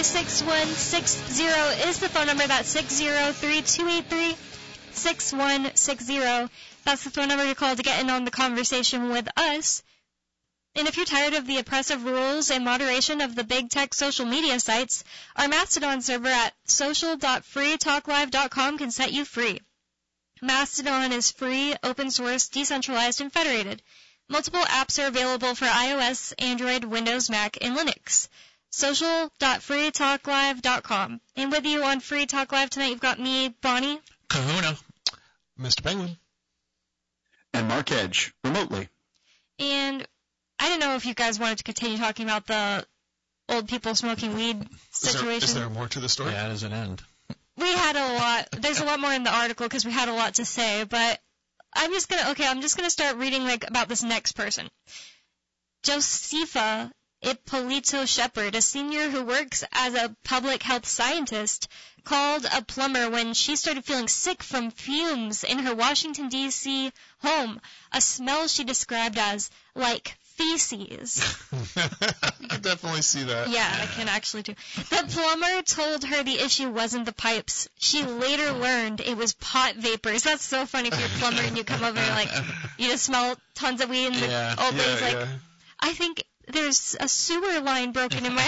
6160 is the phone number. That's 603-283-6160. That's the phone number to call to get in on the conversation with us. And if you're tired of the oppressive rules and moderation of the big tech social media sites, our Mastodon server at social.freetalklive.com can set you free. Mastodon is free, open source, decentralized, and federated. Multiple apps are available for iOS, Android, Windows, Mac, and Linux. Social.freetalklive.com. And with you on Free Talk Live tonight, you've got me, Bonnie. Kahuna. Mr. Penguin. And Mark Edge, remotely. And I don't know if you guys wanted to continue talking about the old people smoking weed situation. Is there more to the story? Yeah, it doesn't end. We had a lot. There's a lot more in the article because we had a lot to say, but I'm just gonna start reading about this next person. Josefa Ippolito Shepard, a senior who works as a public health scientist, called a plumber when she started feeling sick from fumes in her Washington, D.C. home, a smell she described as like feces. You can definitely see that. Yeah, I can actually too. The plumber told her the issue wasn't the pipes. She later learned it was pot vapors. That's so funny if you're a plumber and you come over and you just smell tons of weed and the old lady's I think there's a sewer line broken in my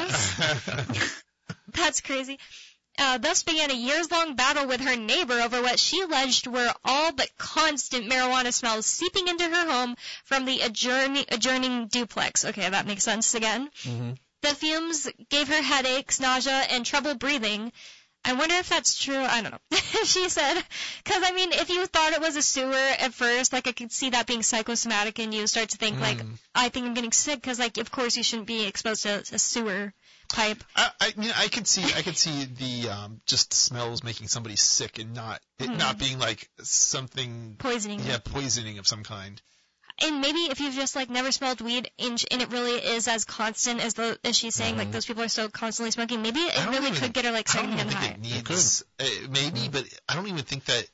house. That's crazy. Thus began a years-long battle with her neighbor over what she alleged were all but constant marijuana smells seeping into her home from the adjoining duplex. Okay, that makes sense again. Mm-hmm. The fumes gave her headaches, nausea, and trouble breathing. I wonder if that's true. I don't know. She said, because, if you thought it was a sewer at first, I could see that being psychosomatic, and you start to think, I think I'm getting sick, because, of course you shouldn't be exposed to a sewer pipe. I could see the just smells making somebody sick and not being something poisoning. Yeah, poisoning of some kind. And maybe if you've just never smelled weed and it really is as constant as she's saying, those people are so constantly smoking, maybe it really could get her secondhand high. Maybe, but I don't even think that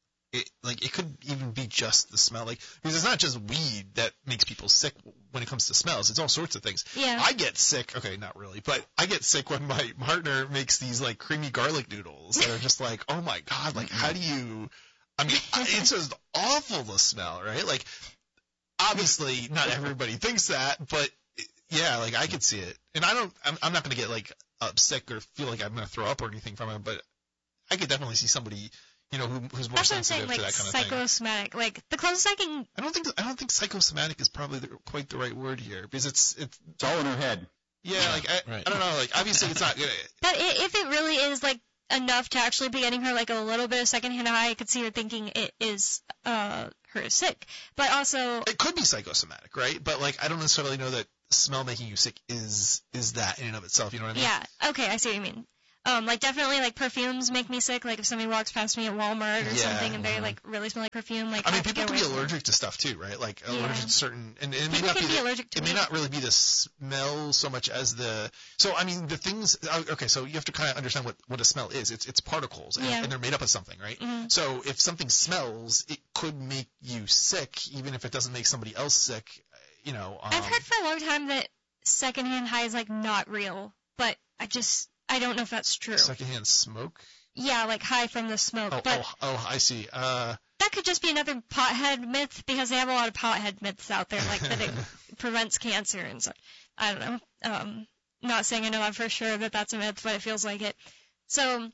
it could even be just the smell, because it's not just weed that makes people sick when it comes to smells. It's all sorts of things. Yeah. I get sick. Okay, not really, but I get sick when my partner makes these creamy garlic noodles that are just oh my god, how do you? It's just awful to smell, right? Obviously, not everybody thinks that, but yeah, I could see it, and I'm not gonna get sick or feel like I'm gonna throw up or anything from it, but I could definitely see somebody, who's more sensitive to that kind of thing. Psychosomatic, the closest I can. I don't think psychosomatic is probably quite the right word here, because it's all in her head. Yeah, I don't know, obviously it's not gonna. But if it really is enough to actually be getting her a little bit of secondhand high, I could see her thinking it is her sick. But also it could be psychosomatic, right? But I don't necessarily know that smell making you sick is that in and of itself. You know what I mean? Yeah. Okay, I see what you mean. Definitely perfumes make me sick. If somebody walks past me at Walmart or something and they really smell like perfume, people can be allergic to stuff too, right? Allergic to certain, and it may not be allergic to it may not really be the smell so much as the. So the things. Okay, so you have to kind of understand what a smell is. It's particles, and they're made up of something, right? Mm-hmm. So if something smells, it could make you sick, even if it doesn't make somebody else sick. I've heard for a long time that secondhand high is not real, but I don't know if that's true. Secondhand smoke? Yeah, high from the smoke. I see. That could just be another pothead myth, because they have a lot of pothead myths out there, that it prevents cancer and such. I don't know. Not saying I know that for sure that that's a myth, but it feels like it. So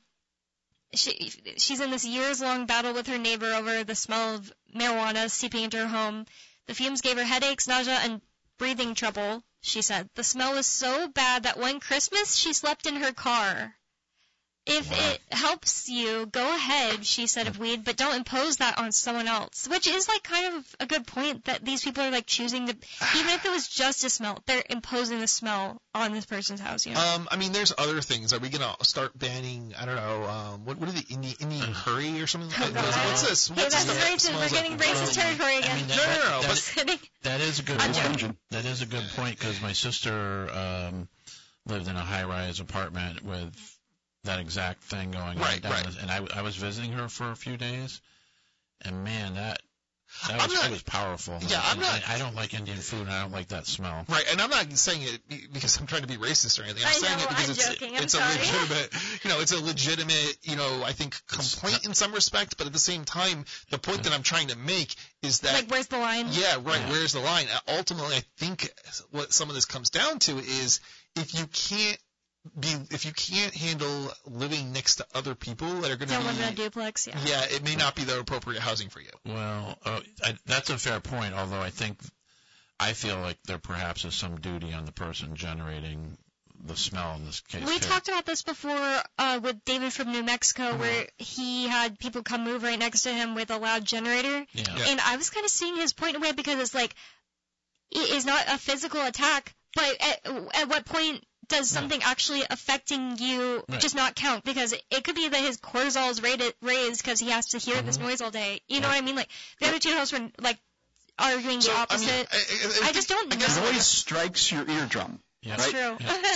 she's in this years-long battle with her neighbor over the smell of marijuana seeping into her home. The fumes gave her headaches, nausea, and breathing trouble, she said. The smell was so bad that one Christmas she slept in her car. If it helps you, go ahead, she said of weed, but don't impose that on someone else. Which is kind of a good point, that these people are choosing to, even if it was just a smell, they're imposing the smell on this person's house. There's other things. Are we gonna start banning? I don't know. What are the Indian curry or something? What's this? That's racist. We're getting racist territory again. No. That is a good point. That is a good point, because my sister lived in a high-rise apartment with that exact thing going on. Right. And I was visiting her for a few days, and man, That was powerful. Yeah, I don't like Indian food, and I don't like that smell. Right, and I'm not saying it because I'm trying to be racist or anything. I'm saying it because it's a legitimate, I think complaint in some respect, but at the same time, the point that I'm trying to make is that where's the line? Yeah, right. Yeah. Where's the line? Ultimately, I think what some of this comes down to is if you can't handle living next to other people that are going to live in a duplex, yeah, it may not be the appropriate housing for you. Well, that's a fair point. Although I feel like there perhaps is some duty on the person generating the smell in this case. We talked about this before with David from New Mexico, where he had people come move right next to him with a loud generator, and I was kind of seeing his point in a way because it's like it is not a physical attack, but at what point does something actually affecting you just not count? Because it could be that his cortisol is raised because he has to hear this noise all day. You know what I mean? Like the other two hosts were like arguing the opposite. I just don't know. Noise strikes your eardrum. Yeah. That's true. Yeah.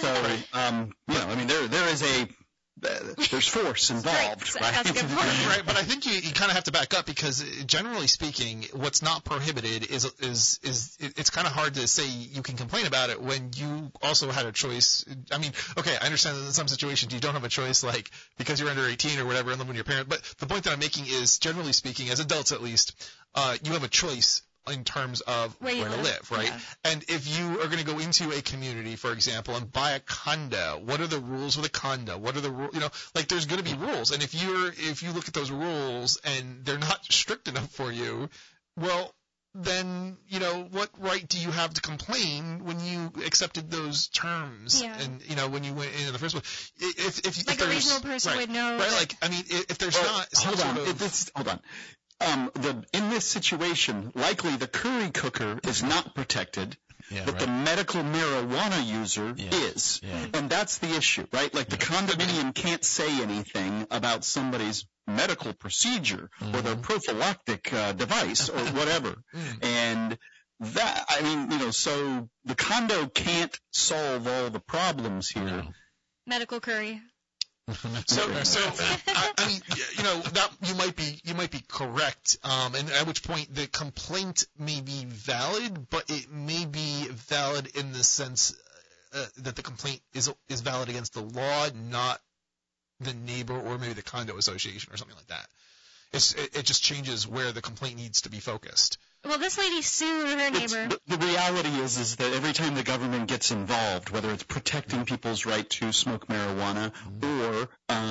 So, there is there's force involved, right? That's a good point. Right, but I think you kind of have to back up because generally speaking, what's not prohibited is it's kind of hard to say you can complain about it when you also had a choice. I mean, okay, I understand that in some situations you don't have a choice, like because you're under 18 or whatever and living with your parent. But the point that I'm making is, generally speaking, as adults at least, you have a choice in terms of where to live, right? Yeah. And if you are going to go into a community, for example, and buy a condo, what are the rules with a condo? What are the rules? There's going to be rules. And if you look at those rules and they're not strict enough for you, well, then, what right do you have to complain when you accepted those terms? Yeah. And, when you went in the first place? If a reasonable person would know. Right, like, I mean, if there's not some hold on. In this situation, likely the curry cooker is not protected, but the medical marijuana user is. Yeah. And that's the issue, right? Like the condominium can't say anything about somebody's medical procedure or their prophylactic device or whatever. And that, so the condo can't solve all the problems here. No. Medical curry. So I mean, that you might be correct, and at which point the complaint may be valid, but it may be valid in the sense that the complaint is valid against the law, not the neighbor or maybe the condo association or something like that. It just changes where the complaint needs to be focused. Well, this lady sued her neighbor. The reality is that every time the government gets involved, whether it's protecting people's right to smoke marijuana or,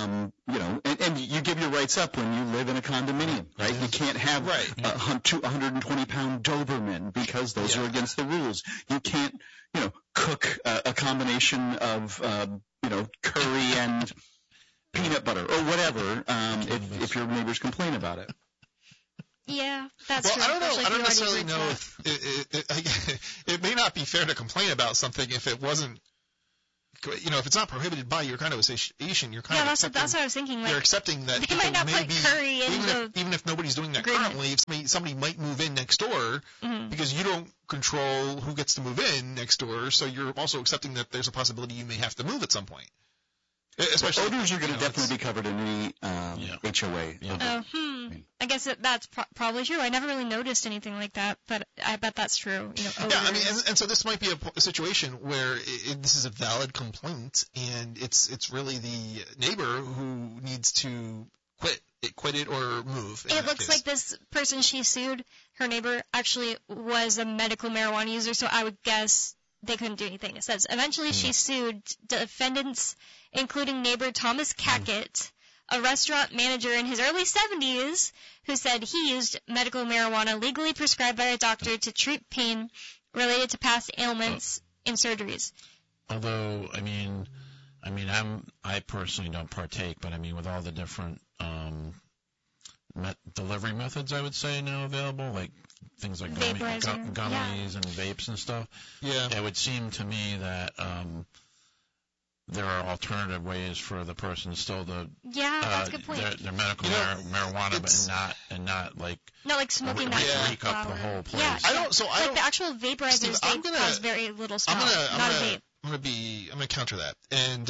and you give your rights up when you live in a condominium, right? You can't have 120-pound Doberman because those are against the rules. You can't, cook a combination of, curry and peanut butter or whatever if your neighbors complain about it. Yeah, that's true. I don't know. I don't necessarily know if it may not be fair to complain about something if it wasn't, if it's not prohibited by your kind of association, you're kind of accepting. That's what I was thinking. Like, you're accepting that they might not put curry in even if nobody's doing that currently, if somebody might move in next door because you don't control who gets to move in next door, so you're also accepting that there's a possibility you may have to move at some point. Especially odors are going to definitely be covered in any HOA. Yeah. I guess that's probably true. I never really noticed anything like that, but I bet that's true. Yeah, I mean, and so this might be a situation where this is a valid complaint, and it's really the neighbor who needs to quit it or move. It looks like this person she sued, her neighbor, actually was a medical marijuana user, so I would guess they couldn't do anything. It says eventually she sued defendants, including neighbor Thomas Cackett, a restaurant manager in his early 70s, who said he used medical marijuana legally prescribed by a doctor to treat pain related to past ailments and surgeries. Although, I personally don't partake, but I mean, with all the different delivery methods, I would say now available, like things like gummies and vapes and stuff. Yeah, it would seem to me that there are alternative ways for the person still to that's a good point. Their medical marijuana, but not like smoking freak up the whole place. Yeah, I don't. The actual vaporizers cause very little smell. Not a vape. I'm gonna counter that. And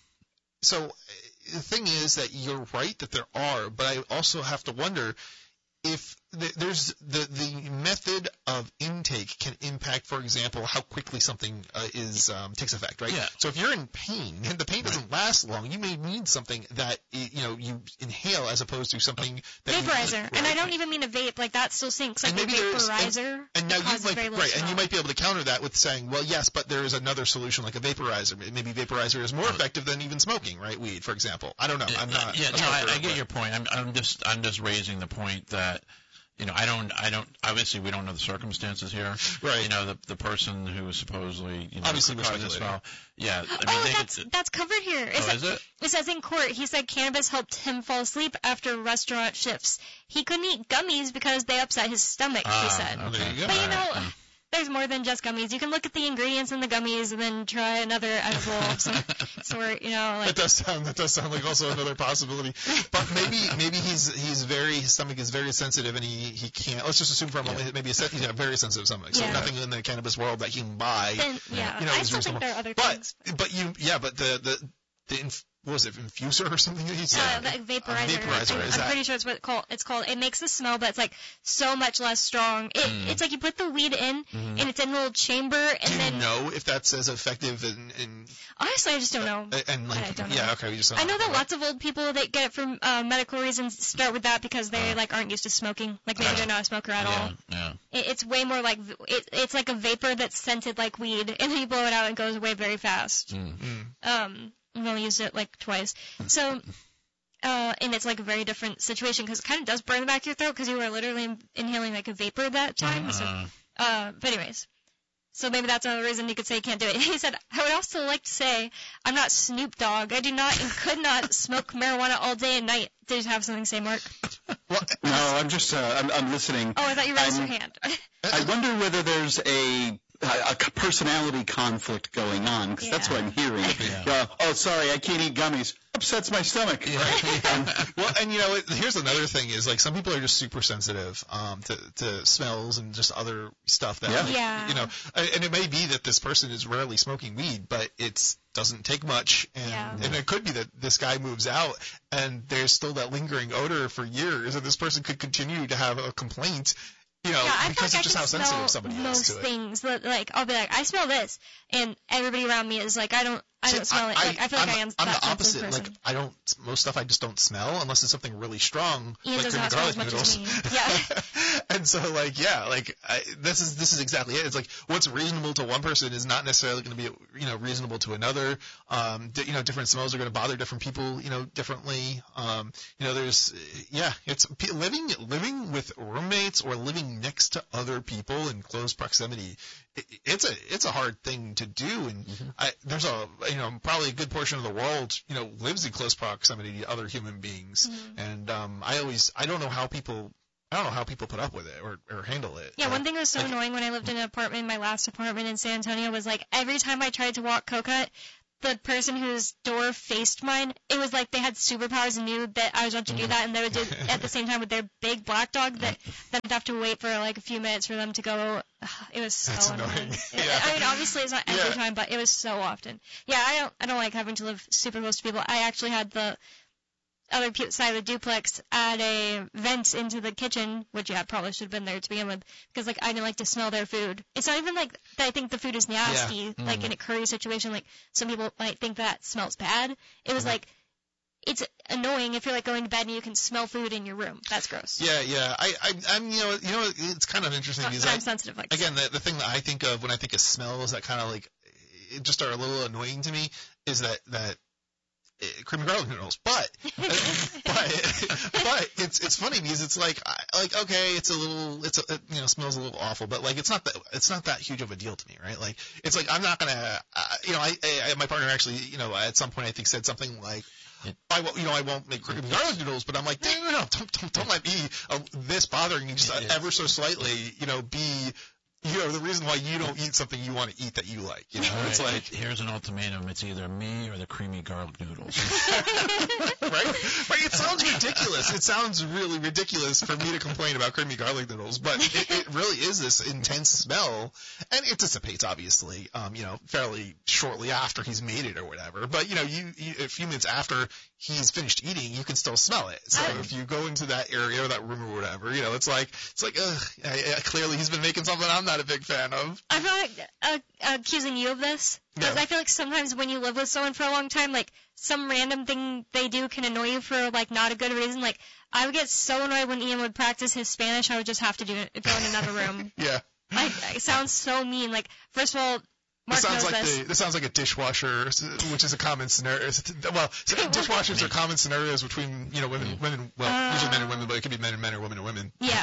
so the thing is that you're right that there are, but I also have to wonder if there's the method of intake can impact, for example, how quickly something takes effect, right? Yeah. So if you're in pain and the pain doesn't last long, you may need something that you inhale as opposed to something that vaporizer. right? And I don't even mean a vape, like that still sinks. Like and a maybe vaporizer. And now causes you very might little and you smell. might be able to counter that with saying, well, yes, but there is another solution like a vaporizer. Maybe vaporizer is more effective than even smoking, right? Weed, for example. I don't know. I'm not. Yeah, no, I get your point. I'm just raising the point that, I don't, obviously we don't know the circumstances here. Right. The person who was supposedly, obviously we're caused this speculating. foul. Yeah. I mean, that's covered here. is it? It says in court, he said cannabis helped him fall asleep after restaurant shifts. He couldn't eat gummies because they upset his stomach, he said. Okay. There you go. But there's more than just gummies. You can look at the ingredients in the gummies and then try another edible of some sort, That does sound like also another possibility. But maybe his stomach is very sensitive and he can't. Let's just assume for a moment maybe he's got a very sensitive stomach. So nothing in the cannabis world that he can buy. Then, I still think there are other things. But what was it, infuser or something that he said? Vaporizer. I'm pretty sure it's what it's called. It makes the smell, but it's like so much less strong. It's like you put the weed in, and it's in a little chamber, and Do you know if that's as effective in honestly, I just don't know. I don't know. Yeah, okay, we just don't I know that lots of old people that get it for medical reasons start with that because they aren't used to smoking. Like maybe they're not a smoker at all. Yeah. It's way more like it's like a vapor that's scented like weed, and then you blow it out and it goes away very fast. I've only used it like twice. So, and it's like a very different situation because it kind of does burn the back of your throat because you were literally inhaling like a vapor that time. So, but anyways, so maybe that's another reason you could say you can't do it. He said, I would also like to say I'm not Snoop Dogg. I do not and could not smoke marijuana all day and night. Did you have something to say, Mark? No, I'm just I'm listening. Oh, I thought you raised your hand. I wonder whether there's a personality conflict going on, because that's what I'm hearing. Oh, sorry, I can't eat gummies. Upsets my stomach. Well, and here's another thing is like some people are just super sensitive to smells and just other stuff that and it may be that this person is rarely smoking weed, but it doesn't take much, and it could be that this guy moves out and there's still that lingering odor for years, and this person could continue to have a complaint. Because of just how sensitive somebody is to it. Most things, like I'll be like, I smell this, and everybody around me is like, I don't smell it. Like, I feel like I am. I'm that the opposite. person. Like most stuff I just don't smell unless it's something really strong, Ian like does creamy not smell as garlic much noodles. as me. Yeah. And so this is exactly it. It's like what's reasonable to one person is not necessarily going to be reasonable to another. Different smells are going to bother different people differently. It's living with roommates or living next to other people in close proximity. It's a hard thing to do, and there's probably a good portion of the world lives in close proximity to other human beings, and I don't know how people put up with it or handle it. Yeah, one thing that was so annoying when I lived in an apartment, my last apartment in San Antonio, was like every time I tried to walk Coconut, the person whose door faced mine, it was like they had superpowers and knew that I was about to do that, and they would do it at the same time with their big black dog that I'd have to wait for like a few minutes for them to go. It was so annoying. I mean, obviously it's not every time, but it was so often. Yeah, I don't like having to live super close to people. I actually had the other side of the duplex add a vent into the kitchen, which probably should have been there to begin with, because like I didn't like to smell their food. It's not even like that I think the food is nasty, like in a curry situation, like some people might think that smells bad. It was like, it's annoying if you're like going to bed and you can smell food in your room. That's gross. Yeah. I'm it's kind of interesting because I'm sensitive like again, the thing that I think of when I think of smells that kind of like it just are a little annoying to me is that creamy garlic noodles, but it's funny because it's like okay, it smells a little awful, but like it's not that huge of a deal to me, right? Like it's like I'm not gonna my partner actually at some point I think said something like I won't make creamy garlic noodles, but I'm like no, don't let me this bothering you just ever so slightly be the reason why you don't eat something you want to eat that you like. All It's right, like, here's an ultimatum. It's either me or the creamy garlic noodles. right? It sounds ridiculous. It sounds really ridiculous for me to complain about creamy garlic noodles, but it really is this intense smell, and it dissipates, obviously, fairly shortly after he's made it or whatever. But, you a few minutes after he's finished eating, you can still smell it. So if you go into that area or that room or whatever, it's like, ugh, clearly he's been making something I'm not a big fan of. I'm not accusing you of this, because I feel like sometimes when you live with someone for a long time, like, some random thing they do can annoy you for, like, not a good reason. Like, I would get so annoyed when Ian would practice his Spanish, I would just have to go in another room. Yeah. It sounds so mean. Like, first of all, Mark knows this. This sounds like a dishwasher, which is a common scenario. Well, dishwashers are common scenarios between, women, usually men and women, but it could be men and men or women and women. Yeah.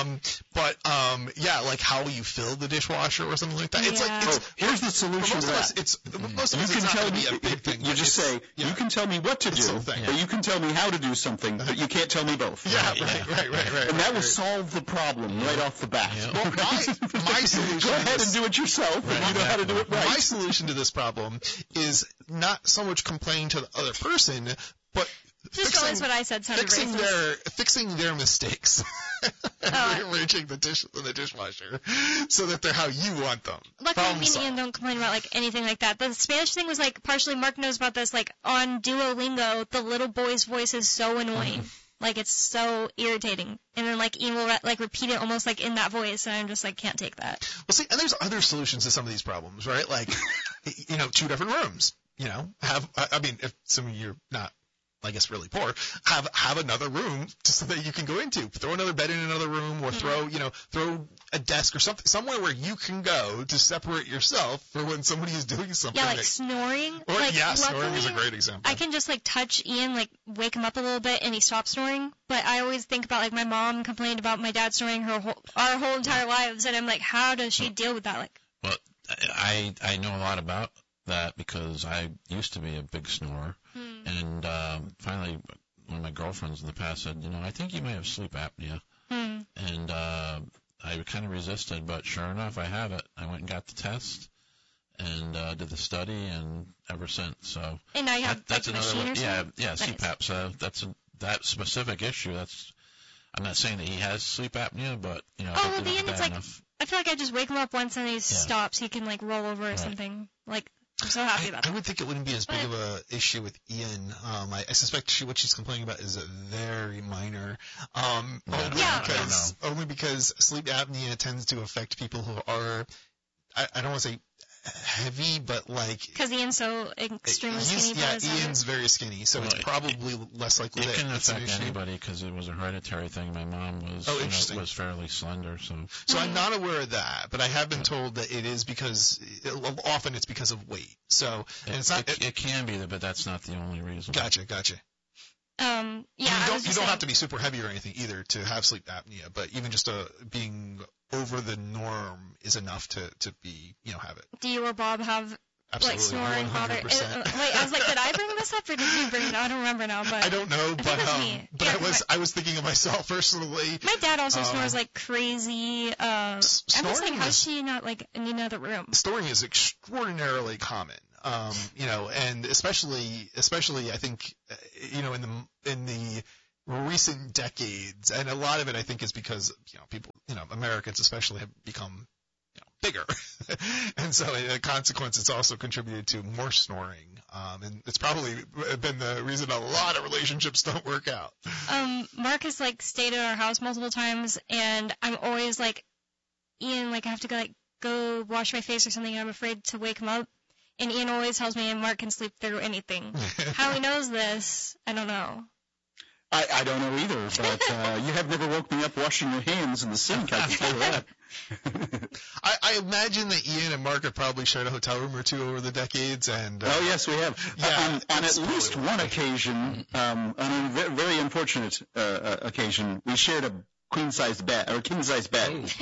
Like how you fill the dishwasher or something like that. It's here's the solution to that. Most of it's not going to be a big thing. You just say, you can tell me what to do, but you can tell me how to do something, but you can't tell me both. Yeah, right. And that will solve the problem right off the bat. Yeah. Well, my solution. Go ahead and do it yourself, and you know how to do it right. My solution to this problem is not so much complaining to the other person, but what I said fixing their mistakes. Rearranging the dish in the dishwasher so that they're how you want them. Luckily, me and Ian don't complain about like anything like that. The Spanish thing was like partially Mark knows about this. Like on Duolingo, the little boy's voice is so annoying. Like it's so irritating. And then like Ian will repeat it almost like in that voice, and I'm just like can't take that. Well, see, and there's other solutions to some of these problems, right? Like, 2 different rooms. If some of you're not, I guess, really poor, have another room so that you can go into. Throw another bed in another room, or throw a desk or something, somewhere where you can go to separate yourself for when somebody is doing something. Yeah, like snoring. Snoring is a great example. I can just touch Ian, wake him up a little bit, and he stops snoring. But I always think about my mom complained about my dad snoring our whole entire lives, and I'm like, how does she deal with that? Well, I know a lot about that because I used to be a big snorer. And finally, one of my girlfriends in the past said, I think you may have sleep apnea. And I kind of resisted, but sure enough, I have it. I went and got the test and did the study, and ever since. So and now you have that's another one. Or yeah, CPAP. So that specific issue. I'm not saying that he has sleep apnea, but the end, it's enough. I feel like I just wake him up once and he stops. He can roll over or something. I'm so happy about that. I would think it wouldn't be as big of a issue with Ian. I suspect what she's complaining about is very minor. Only because sleep apnea tends to affect people who are, I don't want to say heavy, but because Ian's so extremely skinny. Ian's very skinny, so it's probably less likely that it can affect anybody because it was a hereditary thing. My mom was fairly slender, so I'm not aware of that, but I have been told that it is because often it's because of weight. So and it's not. It can be, but that's not the only reason. Gotcha. You don't have to be super heavy or anything either to have sleep apnea, but even just being over the norm is enough to be, have it. Do you or Bob have snoring bother? 100%. I was like, did I bring this up or did you bring it up? I don't remember now, but I don't know, I was thinking of myself personally. My dad also snores like crazy. I'm just like, how does she not in another room? Snoring is extraordinarily common. And especially I think, in the recent decades, and a lot of it I think is because, people, Americans especially have become, bigger. And so in consequence, it's also contributed to more snoring. And it's probably been the reason a lot of relationships don't work out. Mark has stayed at our house multiple times, and I'm always Ian, I have to go wash my face or something, and I'm afraid to wake him up. And Ian always tells me Mark can sleep through anything. How he knows this, I don't know. I don't know either, but you have never woke me up washing your hands in the sink, I can tell you that. I imagine that Ian and Mark have probably shared a hotel room or two over the decades. And oh, yes, we have. Yeah, on at least one occasion, on a very unfortunate occasion, we shared a queen-sized bed, or king-sized bed.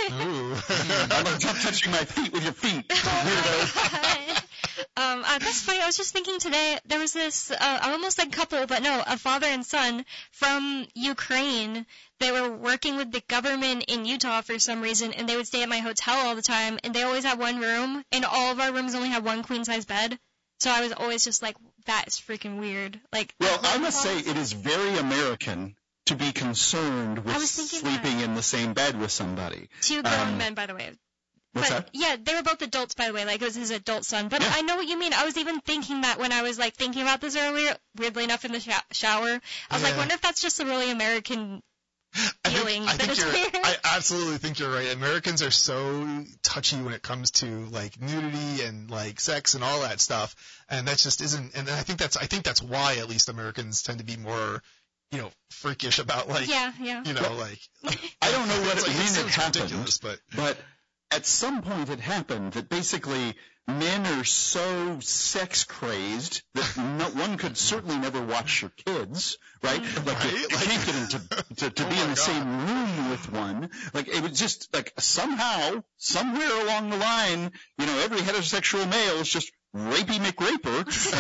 Ooh. I love touching my feet with your feet. Weirdo. That's funny. I was just thinking today, there was this, I almost said couple, but no, a father and son from Ukraine. They were working with the government in Utah for some reason, and they would stay at my hotel all the time, and they always had one room, and all of our rooms only had one queen-size bed. So I was always just like, that is freaking weird. Like, well, I must say it is very American to be concerned with sleeping in the same bed with somebody. Two grown men, by the way. What's that? Yeah, they were both adults, by the way. Like, it was his adult son. But yeah. I know what you mean. I was even thinking that when I was, like, thinking about this earlier, weirdly enough, in the shower. I was like, wonder if that's just a really American feeling. I absolutely think you're right. Americans are so touchy when it comes to, like, nudity and, like, sex and all that stuff. And that just isn't, and I think that's why, at least, Americans tend to be more, you know, freakish about, like, you know, like. I don't know what it happened, ridiculous, but at some point it happened that basically men are so sex crazed that one could certainly never watch your kids, right? Like you can't get into to be in the same room with one. Like it was just like somehow, somewhere along the line, you know, every heterosexual male is just rapey McRaper,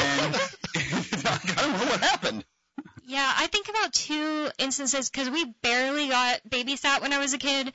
and I don't know what happened. Yeah, I think about two instances because we barely got babysat when I was a kid.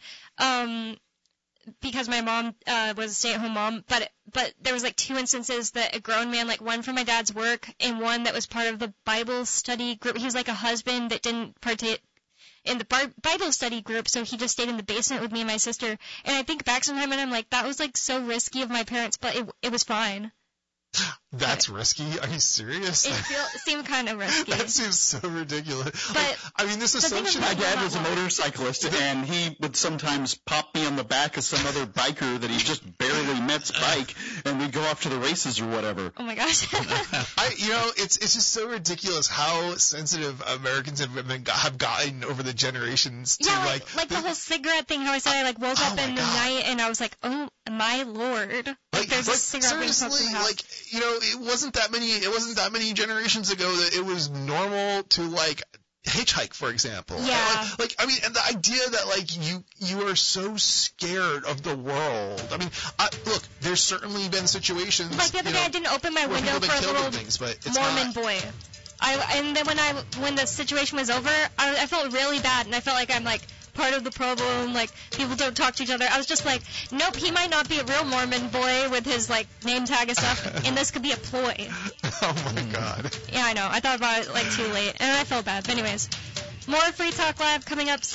Because my mom was a stay-at-home mom, but there was like two instances that a grown man, like one from my dad's work and one that was part of the Bible study group. He was like a husband that didn't partake in the Bible study group, so he just stayed in the basement with me and my sister. And I think back sometime and I'm like, that was like so risky of my parents, but it was fine. That's risky? Are you serious? It seemed kind of risky. That seems so ridiculous. But I mean, this assumption. My dad was a motorcyclist, and he would sometimes pop me on the back of some other biker that he just barely met's bike, and we'd go off to the races or whatever. Oh my gosh. It's just so ridiculous how sensitive Americans have gotten over the generations to like the whole cigarette thing. How I said I like woke up in the night and I was like, oh my lord, there's a cigarette being smoked in the house. Like, you know, it wasn't that many generations ago that it was normal to like hitchhike, for example. Yeah. Like I mean, and the idea that like you are so scared of the world. I mean, look, there's certainly been situations. Like the other day, I didn't open my window for a little Mormon boy. And then when the situation was over, I felt really bad, and I felt like I'm like part of the problem, like people don't talk to each other. I was just like, nope, he might not be a real Mormon boy with his like name tag and stuff, and this could be a ploy. Oh my god. Yeah, I know. I thought about it like too late, and I felt bad. But anyways, more Free Talk Live coming up.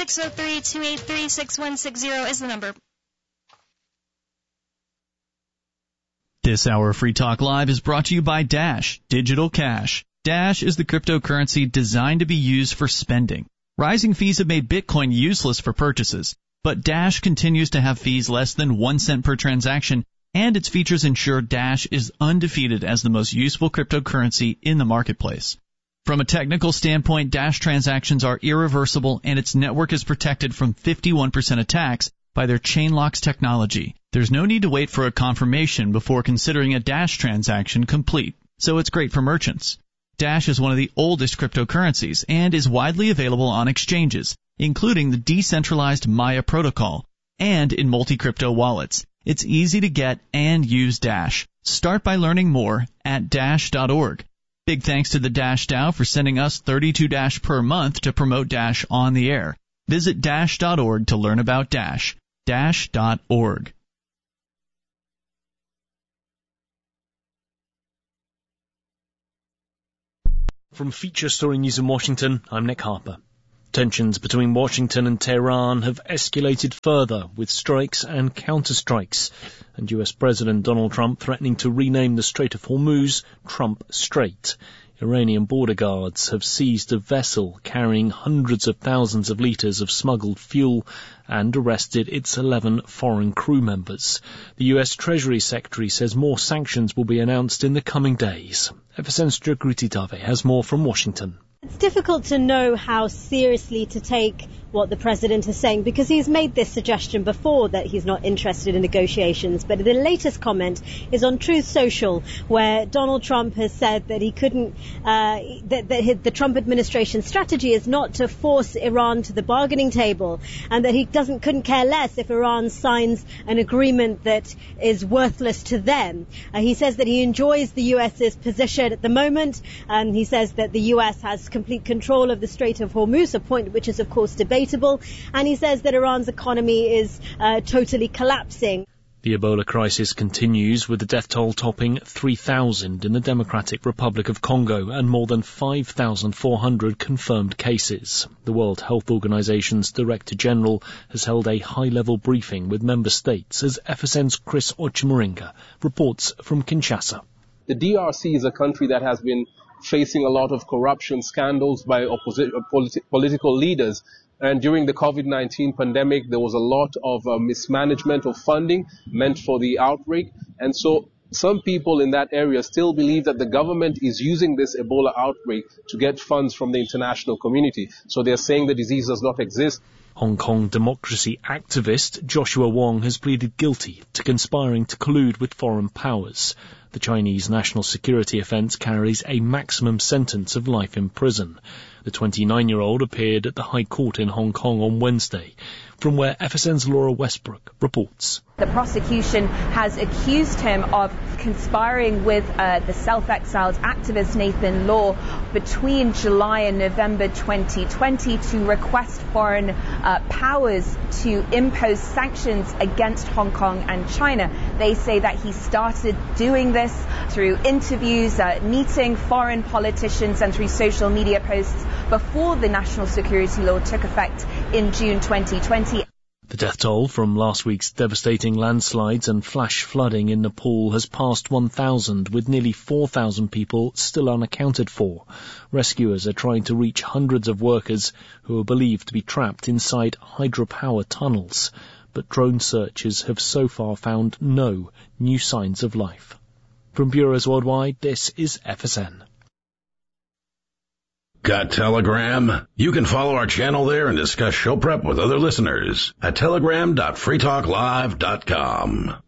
603-283-6160 is the number. This hour of Free Talk Live is brought to you by Dash Digital Cash. Dash is the cryptocurrency designed to be used for spending. Rising fees have made Bitcoin useless for purchases, but Dash continues to have fees less than 1 cent per transaction, and its features ensure Dash is undefeated as the most useful cryptocurrency in the marketplace. From a technical standpoint, Dash transactions are irreversible, and its network is protected from 51% attacks by their Chainlocks technology. There's no need to wait for a confirmation before considering a Dash transaction complete, so it's great for merchants. Dash is one of the oldest cryptocurrencies and is widely available on exchanges, including the decentralized Maya protocol, and in multi-crypto wallets. It's easy to get and use Dash. Start by learning more at Dash.org. Big thanks to the Dash DAO for sending us 32 Dash per month to promote Dash on the air. Visit Dash.org to learn about Dash. Dash.org. From Feature Story News in Washington, I'm Nick Harper. Tensions between Washington and Tehran have escalated further with strikes and counterstrikes, and US President Donald Trump threatening to rename the Strait of Hormuz Trump Strait. Iranian border guards have seized a vessel carrying hundreds of thousands of litres of smuggled fuel and arrested its 11 foreign crew members. The US Treasury Secretary says more sanctions will be announced in the coming days. FSN's Jagriti Dave has more from Washington. It's difficult to know how seriously to take what the president is saying, because he's made this suggestion before that he's not interested in negotiations. But the latest comment is on Truth Social, where Donald Trump has said that he couldn't, the Trump administration's strategy is not to force Iran to the bargaining table, and that he couldn't care less if Iran signs an agreement that is worthless to them. He says that he enjoys the US's position at the moment. He says that the US has complete control of the Strait of Hormuz, a point which is of course debatable, and he says that Iran's economy is totally collapsing. The Ebola crisis continues, with the death toll topping 3,000 in the Democratic Republic of Congo and more than 5,400 confirmed cases. The World Health Organization's Director General has held a high-level briefing with member states, as FSN's Chris Ochimuringa reports from Kinshasa. The DRC is a country that has been facing a lot of corruption scandals by political leaders. And during the COVID-19 pandemic, there was a lot of mismanagement of funding meant for the outbreak. And so some people in that area still believe that the government is using this Ebola outbreak to get funds from the international community. So they're saying the disease does not exist. Hong Kong democracy activist Joshua Wong has pleaded guilty to conspiring to collude with foreign powers. The Chinese national security offence carries a maximum sentence of life in prison. The 29-year-old appeared at the High Court in Hong Kong on Wednesday, from where FSN's Laura Westbrook reports. The prosecution has accused him of conspiring with the self-exiled activist Nathan Law between July and November 2020 to request foreign powers to impose sanctions against Hong Kong and China. They say that he started doing this through interviews, meeting foreign politicians, and through social media posts before the national security law took effect in June 2020. The death toll from last week's devastating landslides and flash flooding in Nepal has passed 1,000, with nearly 4,000 people still unaccounted for. Rescuers are trying to reach hundreds of workers who are believed to be trapped inside hydropower tunnels, but drone searches have so far found no new signs of life. From Bureaus Worldwide, this is FSN. Got Telegram? You can follow our channel there and discuss show prep with other listeners at telegram.freetalklive.com.